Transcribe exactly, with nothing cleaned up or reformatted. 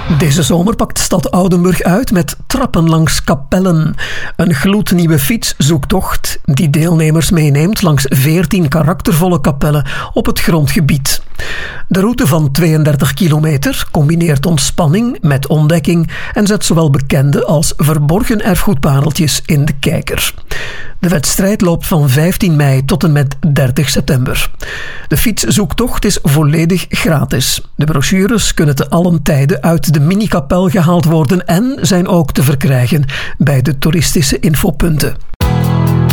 Deze zomer pakt stad Oudenburg uit met trappen langs kapellen. Een gloednieuwe fietszoektocht die deelnemers meeneemt langs veertien karaktervolle kapellen op het grondgebied. De route van tweeëndertig kilometer combineert ontspanning met ontdekking en zet zowel bekende als verborgen erfgoedpareltjes in de kijker. De wedstrijd loopt van vijftien mei tot en met dertig september. De fietszoektocht is volledig gratis. De brochures kunnen te allen tijden uit de minikapel gehaald worden en zijn ook te verkrijgen bij de toeristische infopunten.